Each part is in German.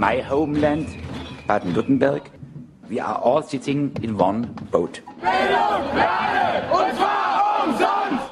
my homeland, Baden-Württemberg. We are all sitting in one boat. Bildung, Lernen, und zwar umsonst!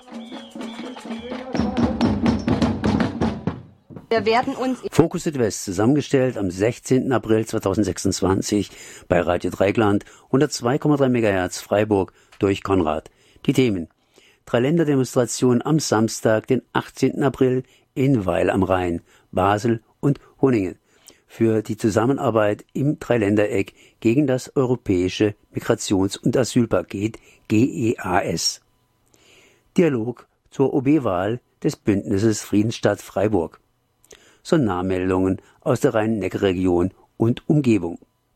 Wir werden uns Fokus Südwest, zusammengestellt am 16. April 2026 bei Radio Dreieckland 102,3 MHz Freiburg durch Konrad. Die Themen: Dreiländerdemonstration am Samstag, den 18. April in Weil am Rhein, Basel und Honingen für die Zusammenarbeit im Dreiländereck gegen das Europäische Migrations- und Asylpaket GEAS. Dialog zur OB-Wahl des Bündnisses Friedensstadt Freiburg. Sonarmeldungen aus der Rhein-Neckar-Region und Umgebung.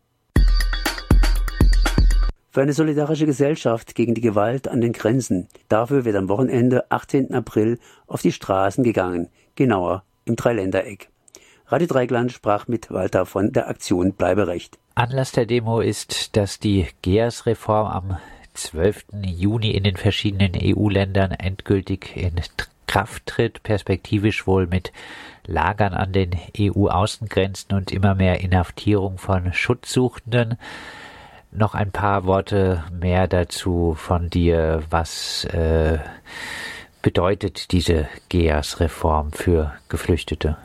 Für eine solidarische Gesellschaft gegen die Gewalt an den Grenzen. Dafür wird am Wochenende, 18. April, auf die Straßen gegangen, genauer im Dreiländereck. Radio Dreieckland sprach mit Walter von der Aktion Bleiberecht. Anlass der Demo ist, dass die GEAS-Reform am 12. Juni in den verschiedenen EU-Ländern endgültig in Kraft tritt, perspektivisch wohl mit Lagern an den EU-Außengrenzen und immer mehr Inhaftierung von Schutzsuchenden. Noch ein paar Worte mehr dazu von dir. Was bedeutet diese GEAS-Reform für Geflüchtete?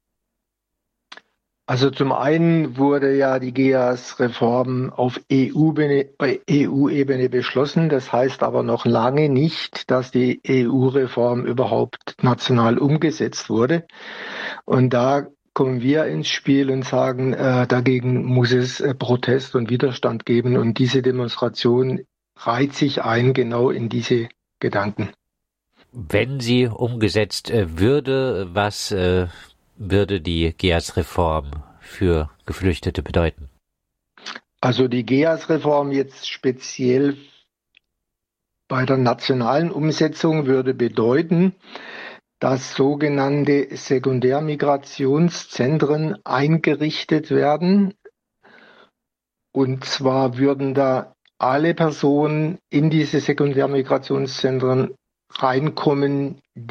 Also zum einen wurde ja die GEAS-Reform auf EU-Ebene beschlossen. Das heißt aber noch lange nicht, dass die EU-Reform überhaupt national umgesetzt wurde. Und da kommen wir ins Spiel und sagen, dagegen muss es Protest und Widerstand geben. Und diese Demonstration reiht sich ein genau in diese Gedanken. Wenn sie umgesetzt würde, was würde die GEAS-Reform für Geflüchtete bedeuten? Also die GEAS-Reform jetzt speziell bei der nationalen Umsetzung würde bedeuten, dass sogenannte Sekundärmigrationszentren eingerichtet werden. Und zwar würden da alle Personen in diese Sekundärmigrationszentren reinkommen,